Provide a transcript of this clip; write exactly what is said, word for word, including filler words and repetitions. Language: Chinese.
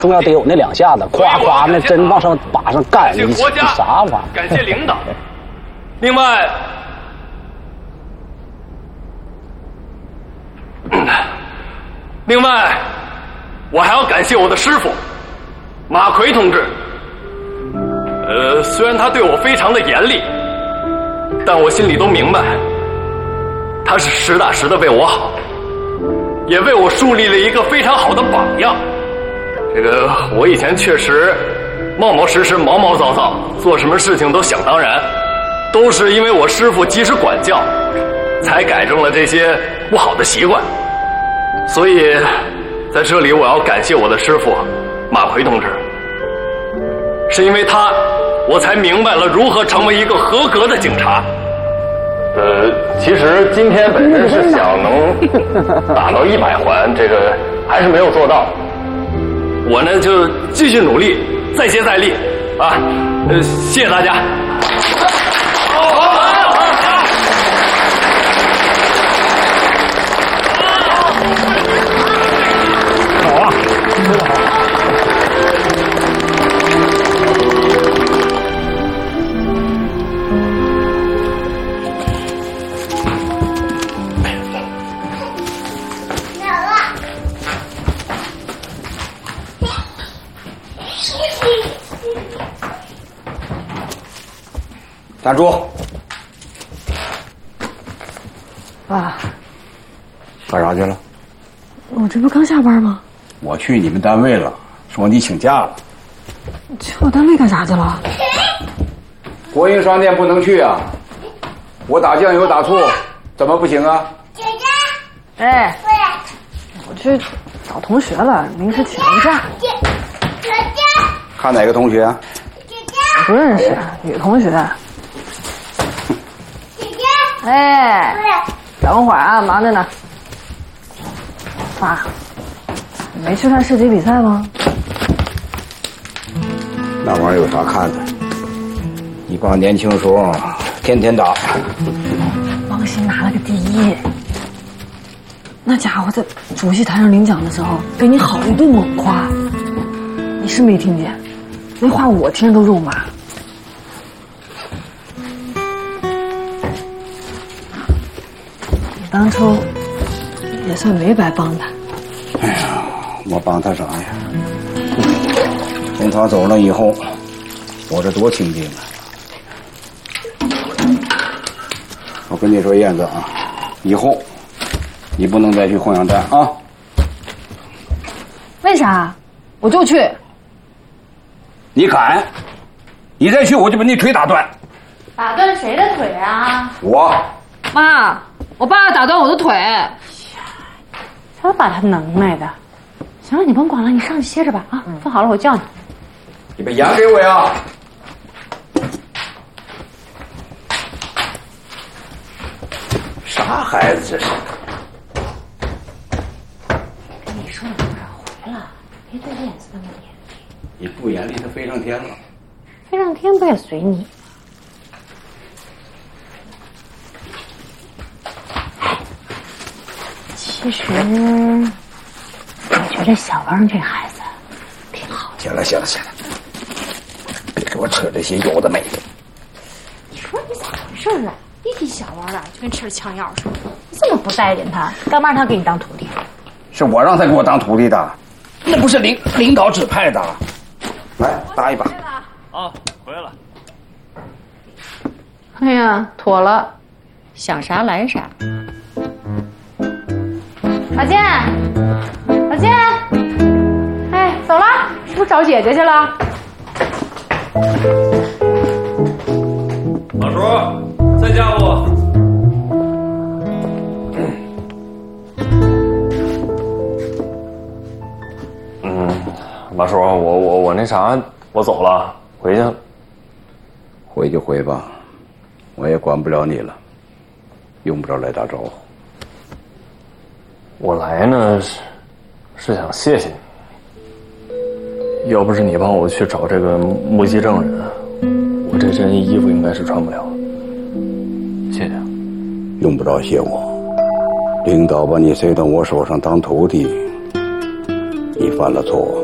总要得有那两下子，夸夸那针往上把上干，你啥玩意儿？ 感谢领导。另外，另外，我还要感谢我的师傅马奎同志。呃，虽然他对我非常的严厉，但我心里都明白，他是实打实的为我好，也为我树立了一个非常好的榜样。这个我以前确实冒冒失失、毛毛躁躁，做什么事情都想当然，都是因为我师傅及时管教，才改正了这些不好的习惯。所以在这里我要感谢我的师傅马奎同志，是因为他我才明白了如何成为一个合格的警察。呃，其实今天本身是想能打到一百环，这个还是没有做到。我呢就继续努力，再接再厉啊！呃，谢谢大家。好，好，好，好。 好啊，真的好。站住！ 爸， 干啥去了？ 我这不刚下班吗？ 我去你们单位了，说你请假了。 去我单位干啥去了？ 国营商店不能去啊！我打酱油打醋，怎么不行啊？ 姐姐。哎。我去找同学了，临时请了个假。姐姐。 看哪个同学？ 姐姐。不认识，女同学。哎，等会儿啊，忙着呢。爸，你没去看市级比赛吗？ 那玩意儿有啥看的？一帮年轻时候天天打。 王鑫拿了个第一，那家伙在主席台上领奖的时候给你好一顿猛夸，你是没听见？那话我听着都肉麻。当初也算没白帮他。 哎呀，我帮他啥呀？从他走了以后，我这多清静啊！我跟你说，燕子啊，以后你不能再去红阳站啊！ 为啥？我就去。 你敢？你再去，我就把你腿打断。 打断谁的腿啊？ 我。 妈。我爸要打断我的腿， 瞧把他能耐的。行了，你甭管了，你上去歇着吧啊！嗯、饭好了我叫你。 你把盐给我呀！啥孩子这是？ 跟你说了多少回了，别对燕子那么严厉。 你不严厉，他飞上天了。 飞上天不也随你？其实，我觉得小王这孩子挺好。 行了，行了，行了，别给我扯这些有的没的。 你说你咋回事啊？一提小王啊，就跟吃了枪药似的。你这么不待见他，干嘛让他给你当徒弟？ 是我让他给我当徒弟的，那不是领领导指派的。来，搭一把。 啊，回来了。 哎呀，妥了，想啥来啥。老健，老健，哎，走了，是不是找姐姐去了？ 老叔，在家不？嗯，马叔，我我我那啥，我走了，回去了。 回就回吧，我也管不了你了，用不着来打招呼。 我来呢是是想谢谢你，要不是你帮我去找这个目击证人，我这身衣服应该是穿不了。谢谢。 用不着谢我，领导把你塞到我手上当徒弟，你犯了错。